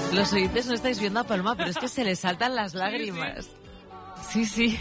Los oyentes no estáis viendo a Paloma, pero es que se le saltan las lágrimas. Sí, sí.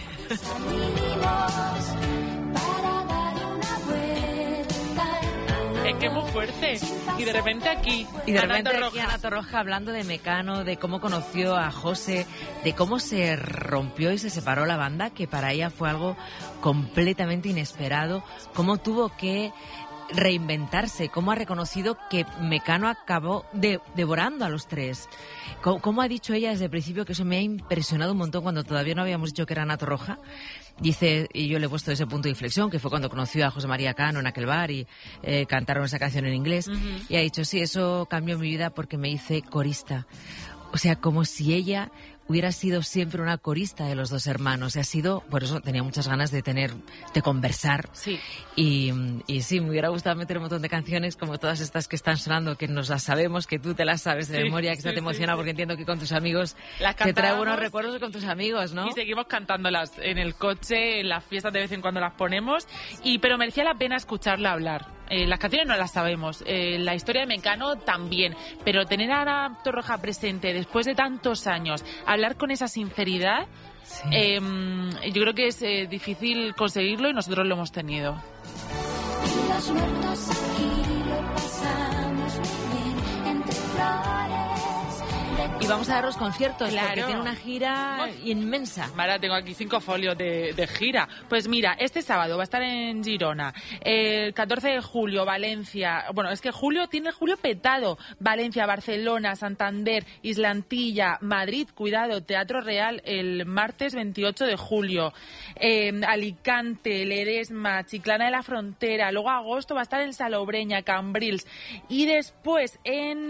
Es que es muy fuerte. Y de repente aquí, Ana Torroja hablando de Mecano, de cómo conoció a José, de cómo se rompió y se separó la banda, que para ella fue algo completamente inesperado, cómo tuvo que reinventarse, cómo ha reconocido que Mecano acabó devorando a los tres. Cómo ha dicho ella desde el principio, que eso me ha impresionado un montón cuando todavía no habíamos dicho que era Ana Torroja. Dice, y yo le he puesto ese punto de inflexión, que fue cuando conoció a José María Cano en aquel bar y cantaron esa canción en inglés. Uh-huh. Y ha dicho, sí, eso cambió mi vida porque me hice corista. O sea, como si ella hubiera sido siempre una corista de los dos hermanos. Ha sido, por eso tenía muchas ganas de conversar. Sí. Y sí, me hubiera gustado meter un montón de canciones como todas estas que están sonando, que nos las sabemos, que tú te las sabes de memoria, que te emociona porque entiendo que con tus amigos te trae buenos recuerdos con tus amigos, ¿no? Y seguimos cantándolas en el coche, en las fiestas de vez en cuando las ponemos, pero merecía la pena escucharla hablar. Las canciones no las sabemos, la historia de Mecano también, pero tener a Ana Torroja presente después de tantos años, hablar con esa sinceridad, sí. Yo creo que es difícil conseguirlo y nosotros lo hemos tenido. Y los muertos aquí lo pasamos bien entre flores. Y vamos a dar los conciertos, claro, porque tiene una gira inmensa. Mara, tengo aquí 5 folios de gira. Pues mira, este sábado va a estar en Girona, el 14 de julio, Valencia. Bueno, es que tiene julio petado. Valencia, Barcelona, Santander, Isla Antilla, Madrid, cuidado, Teatro Real el martes 28 de julio. Alicante, Ledesma, Chiclana de la Frontera. Luego agosto va a estar en Salobreña, Cambrils. Y después en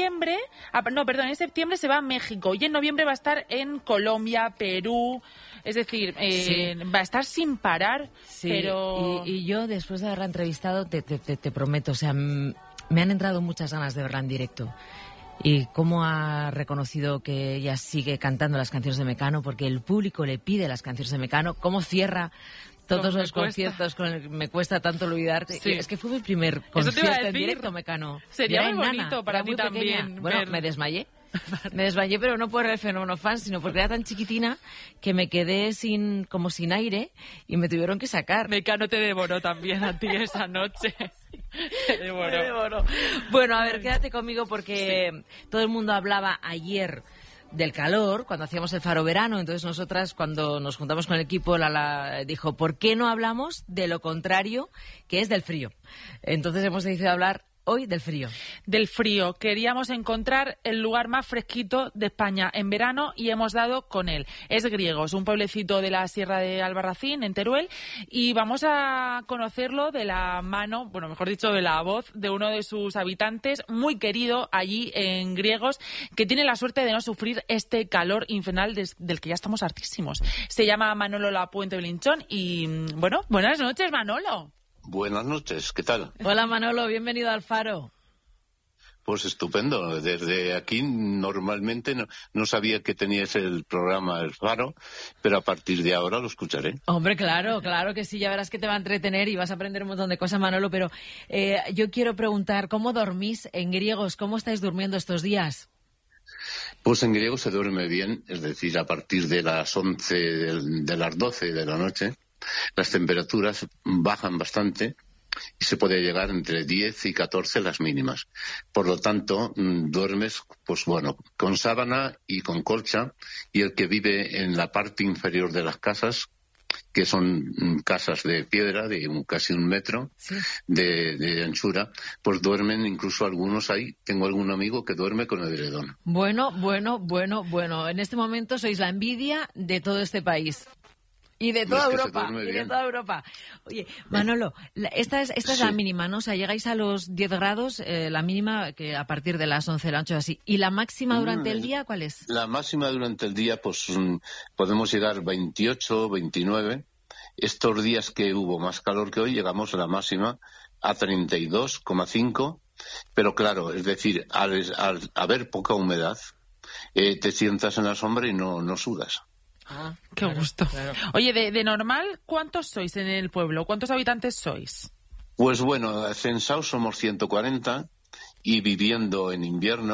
septiembre se va a México y en noviembre va a estar en Colombia, Perú, es decir, sí. Va a estar sin parar, sí. Pero... Y yo, después de haberla entrevistado, te prometo, o sea, me han entrado muchas ganas de verla en directo. Y cómo ha reconocido que ella sigue cantando las canciones de Mecano, porque el público le pide las canciones de Mecano, cómo cierra todos los conciertos con el Me cuesta tanto olvidarte. Sí. Es que fue mi primer concierto en directo, Mecano. Sería muy bonito para ti también. Pequeña. Bueno, me desmayé. Me desmayé, pero no por el fenómeno fan, sino porque era tan chiquitina que me quedé sin aire y me tuvieron que sacar. Mecano te devoró también a ti esa noche. Te devoró. Bueno, a ver, quédate conmigo porque sí. Todo el mundo hablaba ayer del calor, cuando hacíamos el Faro Verano. Entonces nosotras, cuando nos juntamos con el equipo, Lala dijo, ¿por qué no hablamos de lo contrario, que es del frío? Entonces hemos decidido hablar hoy del frío. Del frío. Queríamos encontrar el lugar más fresquito de España en verano y hemos dado con él. Es Griegos, un pueblecito de la Sierra de Albarracín, en Teruel, y vamos a conocerlo de la mano, bueno, mejor dicho, de la voz de uno de sus habitantes, muy querido allí en Griegos, que tiene la suerte de no sufrir este calor infernal del que ya estamos hartísimos. Se llama Manolo Lapuente Belinchón y, bueno, buenas noches, Manolo. Buenas noches, ¿qué tal? Hola Manolo, bienvenido al Faro. Pues estupendo, desde aquí normalmente no sabía que tenías el programa El Faro, pero a partir de ahora lo escucharé. Hombre, claro que sí, ya verás que te va a entretener y vas a aprender un montón de cosas, Manolo, pero yo quiero preguntar, ¿cómo dormís en Griegos? ¿Cómo estáis durmiendo estos días? Pues en Griegos se duerme bien, es decir, a partir de las 11, de las 12 de la noche. Las temperaturas bajan bastante y se puede llegar entre 10 y 14 las mínimas. Por lo tanto, duermes, pues bueno, con sábana y con colcha, y el que vive en la parte inferior de las casas, que son casas de piedra de casi 1 metro sí. de anchura, pues duermen incluso algunos ahí. Tengo algún amigo que duerme con edredón. Bueno. En este momento sois la envidia de todo este país. Y de toda Europa. Oye, Manolo, esta es la mínima, ¿no? O sea, llegáis a los 10 grados, la mínima que a partir de las 11 de la noche o así. ¿Y la máxima durante el día cuál es? La máxima durante el día, pues podemos llegar 28, 29. Estos días que hubo más calor que hoy, llegamos a la máxima a 32,5. Pero claro, es decir, al haber poca humedad, te sientas en la sombra y no sudas. Ah, qué gusto. Claro. Oye, de normal, ¿cuántos sois en el pueblo? ¿Cuántos habitantes sois? Pues bueno, censados somos 140 y viviendo en invierno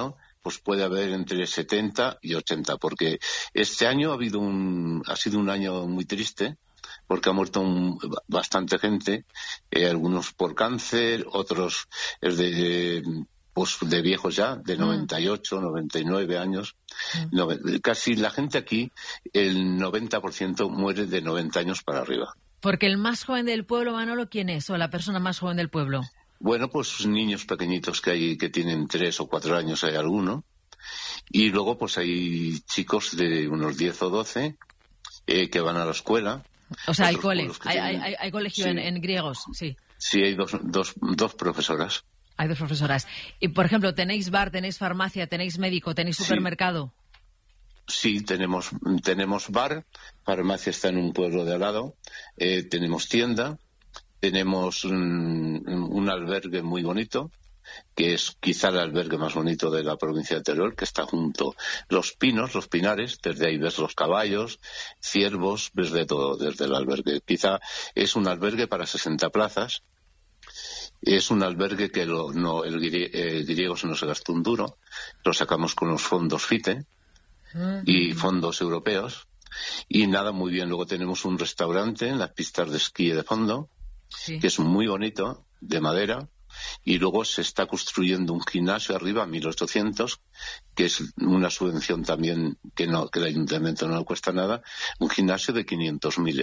pues puede haber entre 70 y 80, porque este año ha sido un año muy triste, porque ha muerto bastante gente, algunos por cáncer, otros pues de viejos ya, de 98, 99 años. Casi la gente aquí, el 90% muere de 90 años para arriba. Porque el más joven del pueblo, Manolo, ¿quién es? ¿O la persona más joven del pueblo? Bueno, pues niños pequeñitos que hay que tienen 3 o 4 años, hay alguno. Y luego pues hay chicos de unos 10 o 12 que van a la escuela. O sea, hay colegio, sí, en griegos, sí. Sí, hay dos profesoras. Hay 2 profesoras. Y, por ejemplo, ¿tenéis bar, tenéis farmacia, tenéis médico, tenéis supermercado? Sí, tenemos bar, farmacia está en un pueblo de al lado, tenemos tienda, tenemos un albergue muy bonito, que es quizá el albergue más bonito de la provincia de Teruel, que está junto los pinos, los pinares, desde ahí ves los caballos, ciervos, ves de todo desde el albergue. Quizá es un albergue para 60 plazas. Es un albergue que el griego no se gastó un duro, lo sacamos con los fondos FITE y fondos europeos, y nada, muy bien. Luego tenemos un restaurante en las pistas de esquí de fondo, sí, que es muy bonito, de madera, y luego se está construyendo un gimnasio arriba, 1.800, que es una subvención también que el ayuntamiento no le cuesta nada, un gimnasio de 500.000